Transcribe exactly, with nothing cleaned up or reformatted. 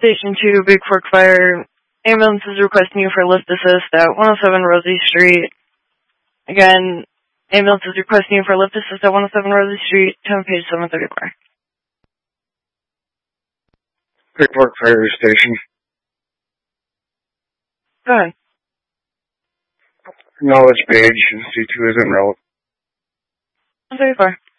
Station two, Big Fork Fire. Ambulance is requesting you for lift assist at one oh seven Rosie Street. Again, ambulance is requesting you for lift assist at one oh seven Rosie Street, ten page seven thirty-four. Big Fork Fire Station. Go ahead. Knowledge page, C two isn't relevant. one thirty-four.